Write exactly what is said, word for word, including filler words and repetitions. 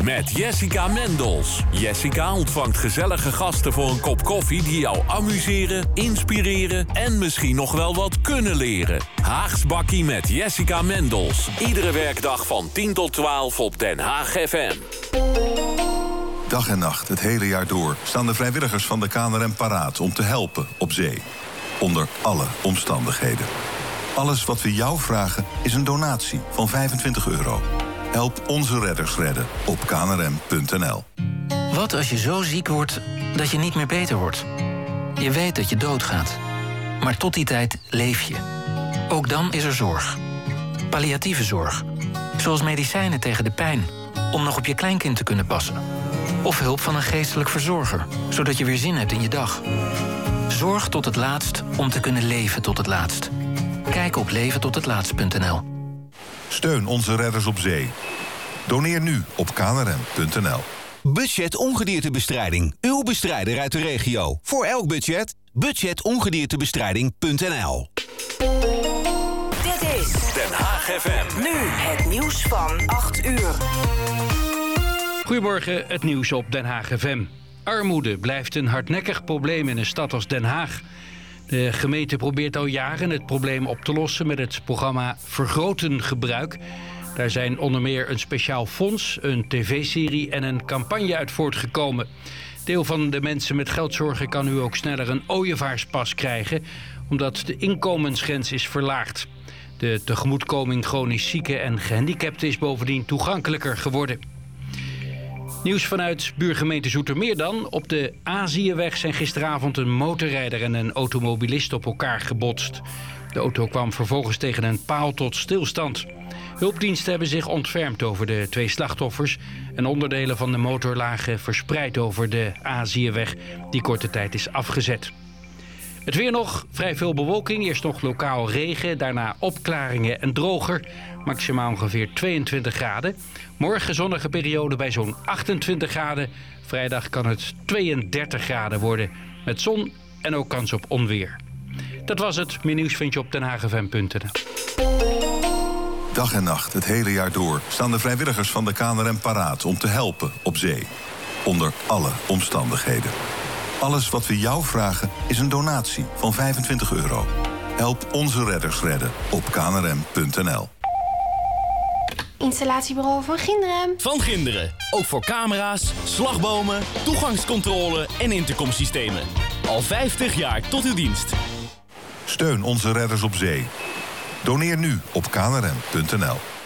met Jessica Mendels. Jessica ontvangt gezellige gasten voor een kop koffie die jou amuseren, inspireren en misschien nog wel wat kunnen leren. Haags Bakkie met Jessica Mendels. Iedere werkdag van tien tot twaalf op Den Haag F M. Dag en nacht, het hele jaar door, staan de vrijwilligers van de K N R M paraat om te helpen op zee. Onder alle omstandigheden. Alles wat we jou vragen is een donatie van vijfentwintig euro. Help onze redders redden op k n r m punt n l. Wat als je zo ziek wordt dat je niet meer beter wordt? Je weet dat je doodgaat. Maar tot die tijd leef je. Ook dan is er zorg. Palliatieve zorg. Zoals medicijnen tegen de pijn. Om nog op je kleinkind te kunnen passen. Of hulp van een geestelijk verzorger. Zodat je weer zin hebt in je dag. Zorg tot het laatst om te kunnen leven tot het laatst. Kijk op leven tot het laatst punt n l. Steun onze redders op zee. Doneer nu op k n r m punt n l. Budget Ongediertebestrijding. Uw bestrijder uit de regio. Voor elk budget. budget ongediertebestrijding punt n l. Dit is Den Haag F M. nu het nieuws van acht uur. Goedemorgen, het nieuws op Den Haag F M. Armoede blijft een hardnekkig probleem in een stad als Den Haag. De gemeente probeert al jaren het probleem op te lossen met het programma Vergroten Gebruik. Daar zijn onder meer een speciaal fonds, een tv-serie en een campagne uit voortgekomen. Deel van de mensen met geldzorgen kan nu ook sneller een ooievaarspas krijgen, omdat de inkomensgrens is verlaagd. De tegemoetkoming chronisch zieken en gehandicapten is bovendien toegankelijker geworden. Nieuws vanuit buurgemeente Zoetermeer dan. Op de Aziëweg zijn gisteravond een motorrijder en een automobilist op elkaar gebotst. De auto kwam vervolgens tegen een paal tot stilstand. Hulpdiensten hebben zich ontfermd over de twee slachtoffers. En onderdelen van de motor lagen verspreid over de Aziëweg, die korte tijd is afgezet. Het weer nog, vrij veel bewolking. Eerst nog lokaal regen, daarna opklaringen en droger. Maximaal ongeveer tweeëntwintig graden. Morgen zonnige periode bij zo'n achtentwintig graden. Vrijdag kan het tweeëndertig graden worden. Met zon en ook kans op onweer. Dat was het. Meer nieuws vind je op den haag f m punt n l. Dag en nacht, het hele jaar door, staan de vrijwilligers van de K N R M paraat om te helpen op zee. Onder alle omstandigheden. Alles wat we jou vragen is een donatie van vijfentwintig euro. Help onze redders redden op k n r m punt n l. Installatiebureau van Ginderen. Van Ginderen. Ook voor camera's, slagbomen, toegangscontrole en intercomsystemen. Al vijftig jaar tot uw dienst. Steun onze redders op zee. Doneer nu op k n r m punt n l.